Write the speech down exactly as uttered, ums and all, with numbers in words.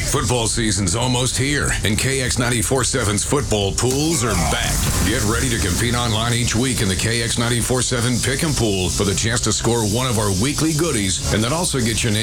Football season's almost here, and K X ninety-four point seven's football pools are back. Get ready to compete online each week in the K X ninety-four point seven Pick 'em Pool for the chance to score one of our weekly goodies, and that also gets your name